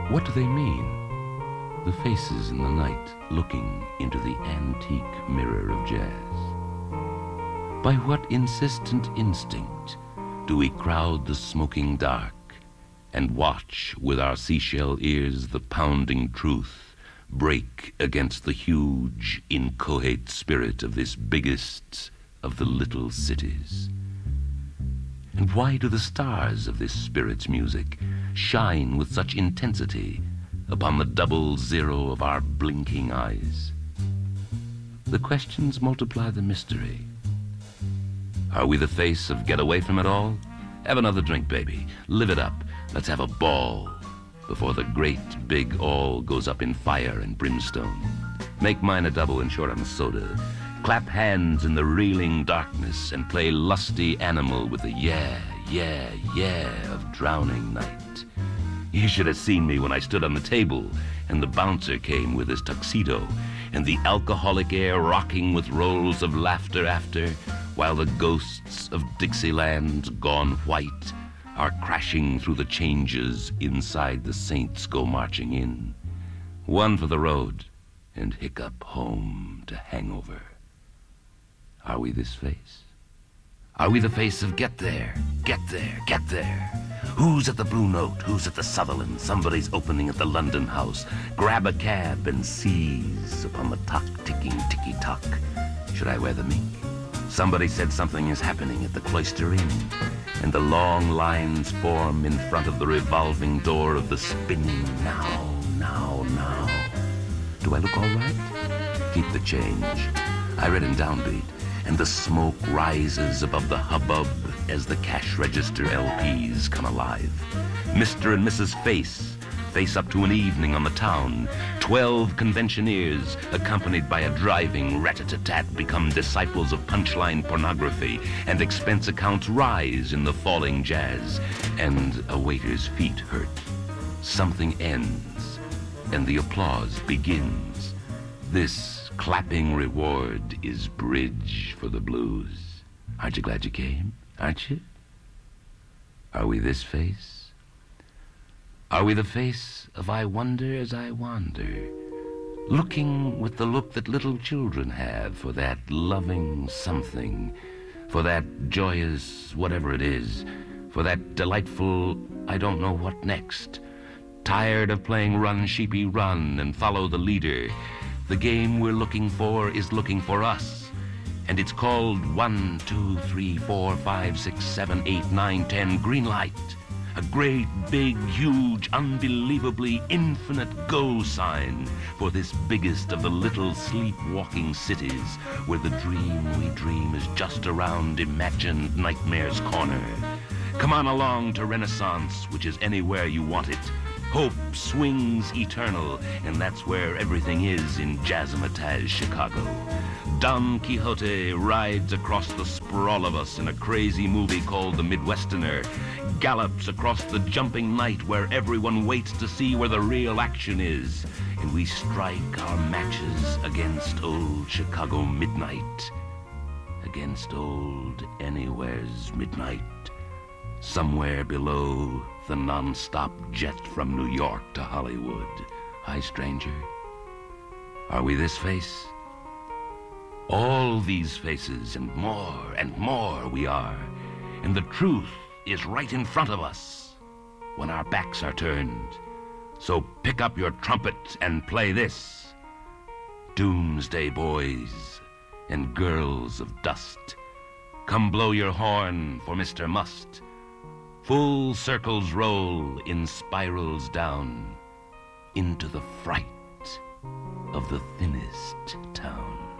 What do they mean? The faces in the night looking into the antique mirror of jazz. By what insistent instinct do we crowd the smoking dark and watch with our seashell ears the pounding truth break against the huge, inchoate spirit of this biggest of the little cities? And why do the stars of this spirit's music shine with such intensity upon the double zero of our blinking eyes? The questions multiply the mystery. Are we the face of get away from it all? Have another drink, baby. Live it up. Let's have a ball before the great big all goes up in fire and brimstone. Make mine a double and short on the soda. Clap hands in the reeling darkness and play lusty animal with the yeah, yeah, yeah of drowning night. You should have seen me when I stood on the table and the bouncer came with his tuxedo and the alcoholic air rocking with rolls of laughter after, while the ghosts of Dixieland gone white are crashing through the changes inside the saints go marching in. One for the road and hiccup home to hangover. Are we this face? Are we the face of get there, get there, get there? Who's at the Blue Note? Who's at the Sutherland? Somebody's opening at the London House. Grab a cab and seize upon the ticking ticky-tock. Should I wear the mink? Somebody said something is happening at the Cloister Inn, and the long lines form in front of the revolving door of the spinning now. Do I look all right? Keep the change. I read in downbeat, and the smoke rises above the hubbub as the cash register LPs come alive. Mr. and Mrs. face up to an evening on the town. 12 conventioneers, accompanied by a driving rat-a-tat-tat, become disciples of punchline pornography, and expense accounts rise in the falling jazz, and a waiter's feet hurt. Something ends, and the applause begins. This clapping reward is bridge for the blues. Aren't you glad you came? Aren't you? Are we this face? Are we the face of I wonder as I wander, looking with the look that little children have for that loving something, for that joyous whatever it is, for that delightful I don't know what next, tired of playing run sheepy run and follow the leader? The game we're looking for is looking for us, and it's called 1, 2, 3, 4, 5, 6, 7, 8, 9, 10 green light. A great, big, huge, unbelievably infinite go sign for this biggest of the little sleepwalking cities where the dream we dream is just around imagined nightmare's corner. Come on along to Renaissance, which is anywhere you want it. Hope swings eternal, and that's where everything is in Jazzmatazz Chicago. Don Quixote rides across the sprawl of us in a crazy movie called The Midwesterner, gallops across the jumping night where everyone waits to see where the real action is, and we strike our matches against old Chicago midnight, against old anywhere's midnight, somewhere below the non-stop jet from New York to Hollywood. Hi, stranger. Are we this face? All these faces and more we are, and the truth is right in front of us when our backs are turned. So pick up your trumpet and play this. Doomsday boys and girls of dust, come blow your horn for Mr. Must. Full circles roll in spirals down into the fright of the thinnest town.